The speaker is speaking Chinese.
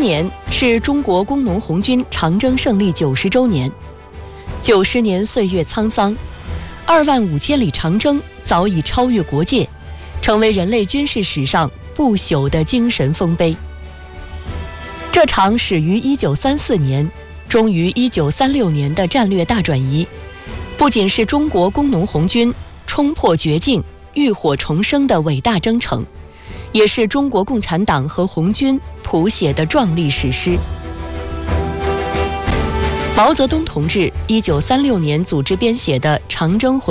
年是中国工农红军长征胜利90周年。90年岁月沧桑，2万5千里长征早已超越国界，成为人类军事史上不朽的精神丰碑。这场始于1934年，终于1936年的战略大转移，不仅是中国工农红军冲破绝境、浴火重生的伟大征程，也是中国共产党和红军谱写的壮丽史诗。毛泽东同志1936年组织编写的《长征魂》